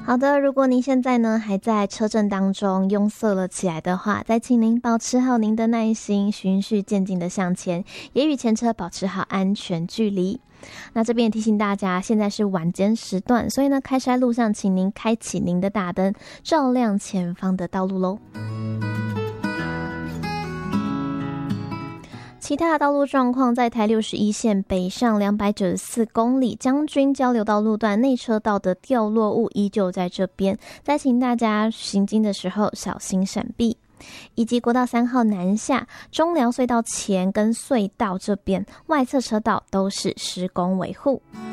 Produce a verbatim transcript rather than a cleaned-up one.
好的，如果您现在呢还在车阵当中拥塞了起来的话，再请您保持好您的耐心，循序渐进的向前，也与前车保持好安全距离。那这边也提醒大家，现在是晚间时段，所以呢开车在路上请您开启您的大灯，照亮前方的道路咯。其他的道路状况，在台六十一线北上两百九十四公里将军交流道路段内车道的掉落物依旧在这边，再请大家行经的时候小心闪避。以及国道三号南下中寮隧道前跟隧道这边外侧车道都是施工维护。